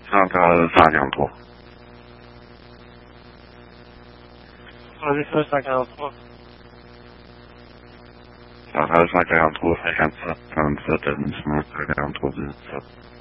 Samtal Sagan 2. Ja, det första kan jag få. Samtal Sagan 2, jag kan sätta en fördelningsmark, jag kan 2 visat.